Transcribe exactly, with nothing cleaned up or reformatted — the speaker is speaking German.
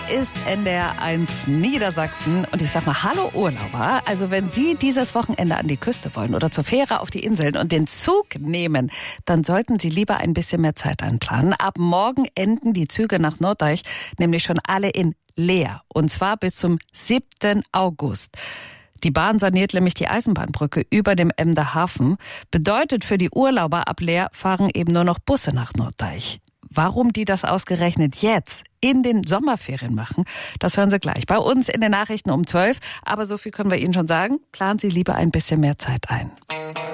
ist N D R eins Niedersachsen und ich sag mal, hallo Urlauber. Also wenn Sie dieses Wochenende an die Küste wollen oder zur Fähre auf die Inseln und den Zug nehmen, dann sollten Sie lieber ein bisschen mehr Zeit einplanen. Ab morgen enden die Züge nach Norddeich nämlich schon alle in Leer und zwar bis zum siebten August. Die Bahn saniert nämlich die Eisenbahnbrücke über dem Emder Hafen. Bedeutet für die Urlauber, ab Leer fahren eben nur noch Busse nach Norddeich. Warum die das ausgerechnet jetzt in den Sommerferien machen, das hören Sie gleich bei uns in den Nachrichten um zwölf. Aber so viel können wir Ihnen schon sagen, planen Sie lieber ein bisschen mehr Zeit ein.